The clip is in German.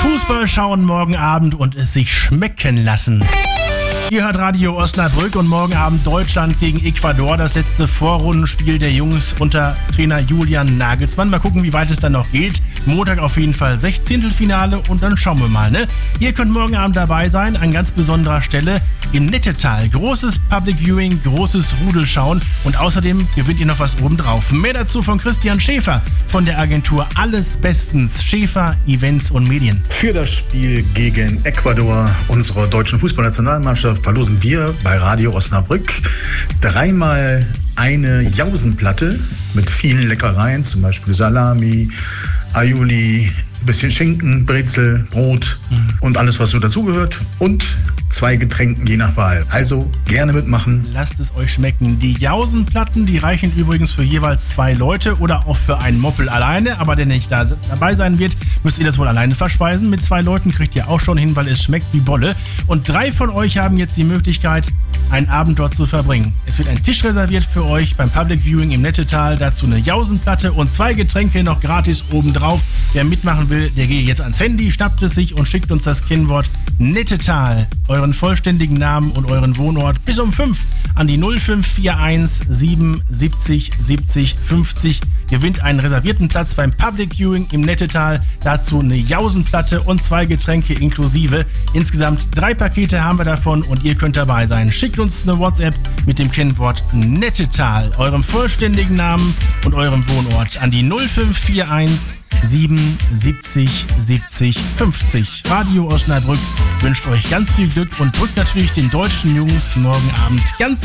Fußball schauen morgen Abend und es sich schmecken lassen. Ihr hört Radio Osnabrück und morgen Abend Deutschland gegen Ecuador, das letzte Vorrundenspiel der Jungs unter Trainer Julian Nagelsmann. Mal gucken, wie weit es dann noch geht. Montag auf jeden Fall 16. und dann schauen wir mal, ne? Ihr könnt morgen Abend dabei sein, an ganz besonderer Stelle im Nettetal. Großes Public Viewing, großes Rudelschauen und außerdem gewinnt ihr noch was obendrauf. Mehr dazu von Christian Schäfer von der Agentur Alles Bestens, Schäfer, Events und Medien. Für das Spiel gegen Ecuador unserer deutschen Fußballnationalmannschaft verlosen wir bei Radio Osnabrück 3-mal eine Jausenplatte mit vielen Leckereien, zum Beispiel Salami, Aioli, ein bisschen Schinken, Brezel, Brot und alles, was so dazugehört. Und 2 Getränken je nach Wahl. Also gerne mitmachen. Lasst es euch schmecken. Die Jausenplatten, die reichen übrigens für jeweils 2 Leute oder auch für einen Moppel alleine. Aber der nicht dabei sein wird, müsst ihr das wohl alleine verspeisen. Mit 2 Leuten kriegt ihr auch schon hin, weil es schmeckt wie Bolle. Und 3 von euch haben jetzt die Möglichkeit, einen Abend dort zu verbringen. Es wird ein Tisch reserviert für euch beim Public Viewing im Nettetal. Dazu eine Jausenplatte und 2 Getränke noch gratis obendrauf. Wer mitmachen will, der gehe jetzt ans Handy, schnappt es sich und schickt uns das Kennwort Nettetal, euren vollständigen Namen und euren Wohnort bis um 5 an die 0541 77 70 50. Gewinnt einen reservierten Platz beim Public Viewing im Nettetal. Dazu eine Jausenplatte und 2 Getränke inklusive. Insgesamt 3 Pakete haben wir davon und ihr könnt dabei sein. Schickt uns eine WhatsApp mit dem Kennwort Nettetal, eurem vollständigen Namen und eurem Wohnort an die 0541 77 70 50. Radio Osnabrück wünscht euch ganz viel Glück und drückt natürlich den deutschen Jungs morgen Abend ganz